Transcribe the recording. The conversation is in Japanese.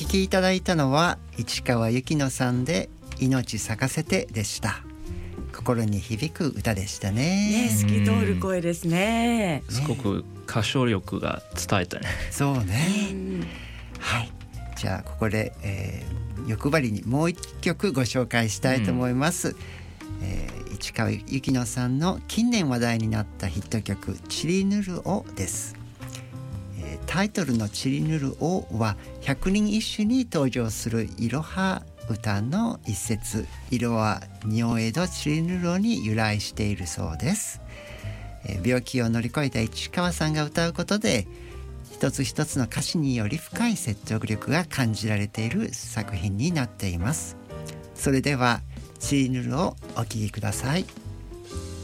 きいただいたのは市川由紀乃さんで命咲かせてでした。心に響く歌でしたね。 透き通る声ですね。 すごく歌唱力が伝えたね。 そうね。はい。じゃあここで、欲張りにもう一曲ご紹介したいと思います。市川由紀乃さんの近年話題になったヒット曲チリヌルオです。タイトルのチリヌルオは百人一首に登場するいろは歌の一節、色は仁王江戸チリヌルオに由来しているそうです。病気を乗り越えた市川さんが歌うことで一つ一つの歌詞により深い説得力が感じられている作品になっています。それではチリヌルオお聴きください。